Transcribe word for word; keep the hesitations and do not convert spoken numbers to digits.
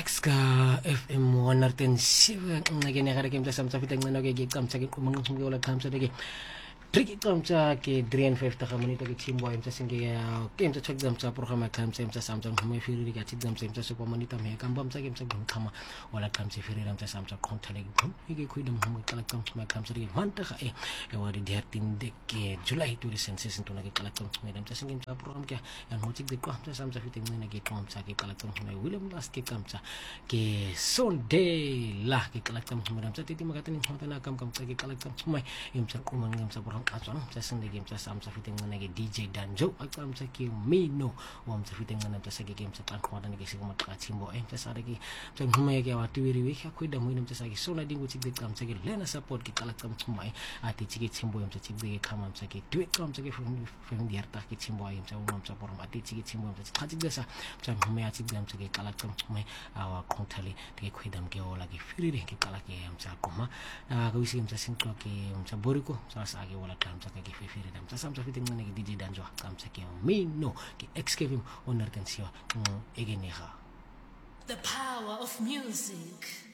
X ka F M one oh seven ngake ne gare ke mtsa samtsa fiteng nna ke ke kamtsa ke kumang ke ola kamtsa ke tricky kamtsa ke three and five ta gamoni ke team boy mtsa singe ya ke mtsa check kamtsa program kamtsa mtsa samtsa ngome firi ke tsi kamtsa mtsa so monitor me kamba mtsa ke mtsa ngkhama ola kamtsa firi mtsa samtsa control ke ke khwida mo kala kamtsa kamtsa ke manta ga e e wa di thirteen de ke July twenty census ntona ke kala kamtsa me mtsa singe mtsa program ke ya no check de kwa mtsa samtsa fiteng nna ke kamtsa ke kala kamtsa me William last ke kamtsa ke Sunday la ke kala kamtsa me mtsa titi makatani mtana kam kamtsa ke kala kamtsa me mtsa kumang mtsa program katswana mtsa Sunday ke mtsa samtsa fiteng nna ke D J Danjo akamtsa ke Mino wa mtsa fiteng nna mtsa ke ke mtsa tlankhwada ne ke se mo tlathimbo e mtsa sare ke mtsa ngome ke wa tiwiri we ka khwida mo mtsa sa ke sona dingo tsi kamtsa ke lena support ke kala kamtsa mai ati tsi ke tsimbo mtsa tsi ke khama mtsa ke twe kamtsa ke fem di arta ke tsimbo ai mtsa mo mtsa program ati tsi ke tsimbo mtsa tsi desa mtsa ngome ati mtsa ke kala kamtsa mai awa kontali ke khwida mke ola ke firire ke kala ke mtsa koma na ka wisi mtsa sinto ke mtsa boriko sa sa ke ola kamtsa ke fifire mtsa samtsa fiteng nna ke D J Danjo kamtsa ke Mino ke X Kevin onar kan siwa egenega. The power of music.